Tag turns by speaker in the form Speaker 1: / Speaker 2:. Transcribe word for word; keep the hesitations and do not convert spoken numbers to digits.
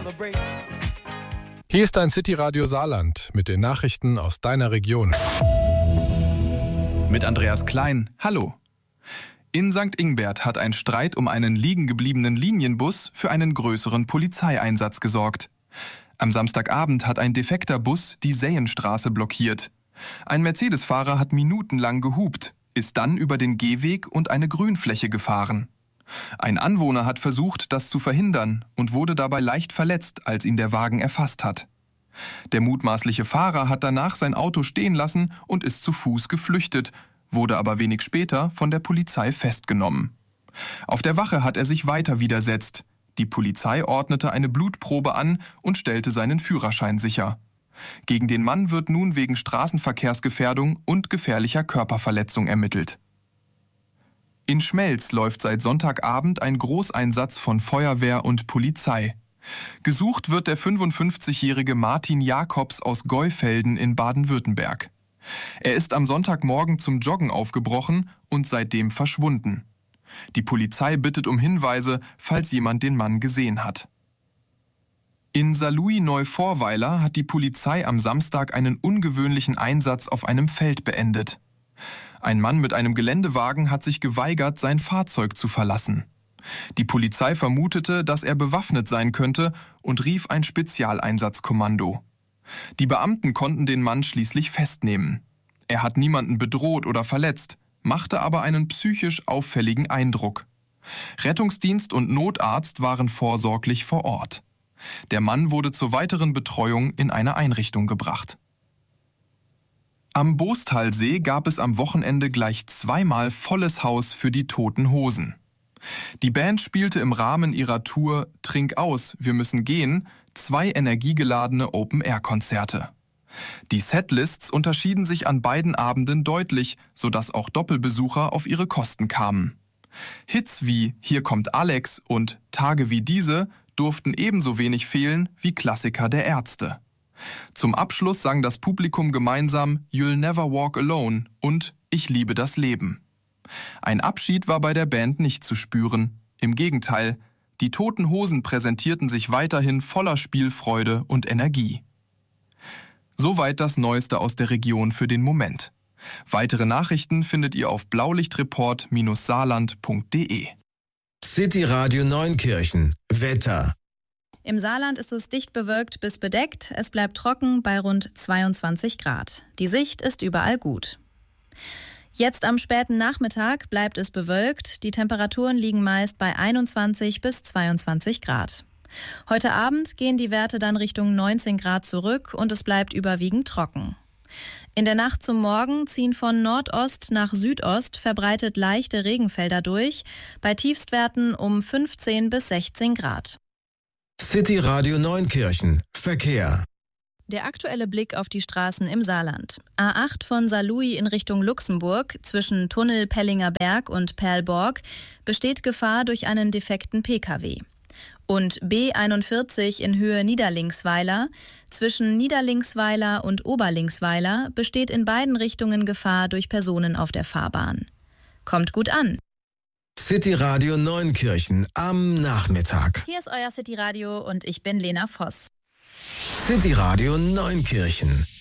Speaker 1: Hier ist dein City-Radio Saarland mit den Nachrichten aus deiner Region.
Speaker 2: Mit Andreas Klein, hallo. In Sankt Ingbert hat ein Streit um einen liegen gebliebenen Linienbus für einen größeren Polizeieinsatz gesorgt. Am Samstagabend hat ein defekter Bus die Sähenstraße blockiert. Ein Mercedes-Fahrer hat minutenlang gehupt, ist dann über den Gehweg und eine Grünfläche gefahren. Ein Anwohner hat versucht, das zu verhindern und wurde dabei leicht verletzt, als ihn der Wagen erfasst hat. Der mutmaßliche Fahrer hat danach sein Auto stehen lassen und ist zu Fuß geflüchtet, wurde aber wenig später von der Polizei festgenommen. Auf der Wache hat er sich weiter widersetzt. Die Polizei ordnete eine Blutprobe an und stellte seinen Führerschein sicher. Gegen den Mann wird nun wegen Straßenverkehrsgefährdung und gefährlicher Körperverletzung ermittelt. In Schmelz läuft seit Sonntagabend ein Großeinsatz von Feuerwehr und Polizei. Gesucht wird der fünfundfünfzigjährige Martin Jakobs aus Geufelden in Baden-Württemberg. Er ist am Sonntagmorgen zum Joggen aufgebrochen und seitdem verschwunden. Die Polizei bittet um Hinweise, falls jemand den Mann gesehen hat. In Saarlouis-Neuvorweiler hat die Polizei am Samstag einen ungewöhnlichen Einsatz auf einem Feld beendet. Ein Mann mit einem Geländewagen hat sich geweigert, sein Fahrzeug zu verlassen. Die Polizei vermutete, dass er bewaffnet sein könnte und rief ein Spezialeinsatzkommando. Die Beamten konnten den Mann schließlich festnehmen. Er hat niemanden bedroht oder verletzt, machte aber einen psychisch auffälligen Eindruck. Rettungsdienst und Notarzt waren vorsorglich vor Ort. Der Mann wurde zur weiteren Betreuung in eine Einrichtung gebracht. Am Boostalsee gab es am Wochenende gleich zweimal volles Haus für die Toten Hosen. Die Band spielte im Rahmen ihrer Tour Trink aus, wir müssen gehen zwei energiegeladene Open-Air-Konzerte. Die Setlists unterschieden sich an beiden Abenden deutlich, sodass auch Doppelbesucher auf ihre Kosten kamen. Hits wie Hier kommt Alex und Tage wie diese durften ebenso wenig fehlen wie Klassiker der Ärzte. Zum Abschluss sang das Publikum gemeinsam You'll Never Walk Alone und Ich liebe das Leben. Ein Abschied war bei der Band nicht zu spüren. Im Gegenteil, die Toten Hosen präsentierten sich weiterhin voller Spielfreude und Energie. Soweit das Neueste aus der Region für den Moment. Weitere Nachrichten findet ihr auf blaulichtreport Bindestrich saarland Punkt de.
Speaker 3: City Radio Neunkirchen. Wetter.
Speaker 4: Im Saarland ist es dicht bewölkt bis bedeckt. Es bleibt trocken bei rund zweiundzwanzig Grad. Die Sicht ist überall gut. Jetzt am späten Nachmittag bleibt es bewölkt. Die Temperaturen liegen meist bei einundzwanzig bis zweiundzwanzig Grad. Heute Abend gehen die Werte dann Richtung neunzehn Grad zurück und es bleibt überwiegend trocken. In der Nacht zum Morgen ziehen von Nordost nach Südost verbreitet leichte Regenfelder durch, bei Tiefstwerten um fünfzehn bis sechzehn Grad.
Speaker 3: City Radio Neunkirchen. Verkehr.
Speaker 4: Der aktuelle Blick auf die Straßen im Saarland. A acht von Saarlouis in Richtung Luxemburg zwischen Tunnel Pellinger Berg und Perlborg besteht Gefahr durch einen defekten Pkw. Und B einundvierzig in Höhe Niederlingsweiler zwischen Niederlingsweiler und Oberlingsweiler besteht in beiden Richtungen Gefahr durch Personen auf der Fahrbahn. Kommt gut an.
Speaker 3: City Radio Neunkirchen am Nachmittag.
Speaker 4: Hier ist euer City Radio und ich bin Lena Voss.
Speaker 3: City Radio Neunkirchen.